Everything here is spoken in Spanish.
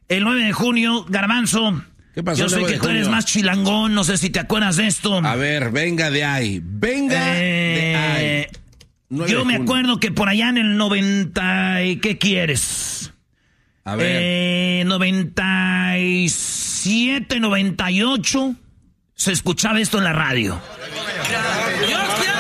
El 9 de junio, Garbanzo. ¿Qué pasó? Yo sé que tú eres más chilangón, no sé si te acuerdas de esto. A ver, venga de ahí. De ahí. Yo me acuerdo que por allá en el 90... ¿Qué quieres? A ver. 97, 98... se escuchaba esto en la radio. Yo quiero